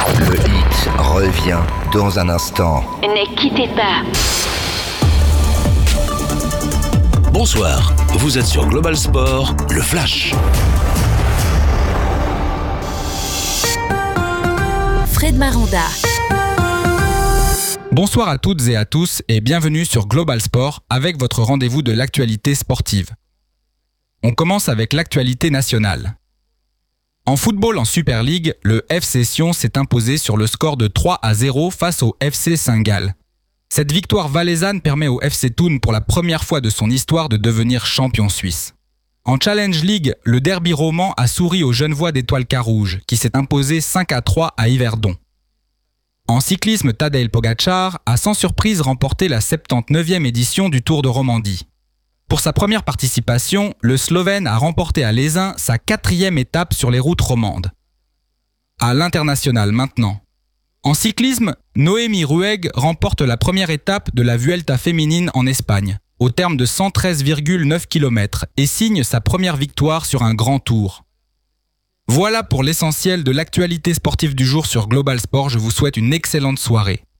Le hit revient dans un instant. Ne quittez pas. Bonsoir, vous êtes sur Global Sport, le Flash. Fred Maranda. Bonsoir à toutes et à tous et bienvenue sur Global Sport avec votre rendez-vous de l'actualité sportive. On commence avec l'actualité nationale. En football en Super League, le FC Sion s'est imposé sur le score de 3-0 face au FC Saint-Gall. Cette victoire valaisanne permet au FC Thun pour la première fois de son histoire de devenir champion suisse. En Challenge League, le derby roman a souri aux Genevois d'Étoile Carouge qui s'est imposé 5-3 à Yverdon. En cyclisme, Tadej Pogačar a sans surprise remporté la 79e édition du Tour de Romandie. Pour sa première participation, le Slovène a remporté à Lézin sa 4e étape sur les routes romandes. À l'international maintenant. En cyclisme, Noémie Ruegg remporte la première étape de la Vuelta féminine en Espagne, au terme de 113,9 km, et signe sa première victoire sur un grand tour. Voilà pour l'essentiel de l'actualité sportive du jour sur Global Sport. Je vous souhaite une excellente soirée.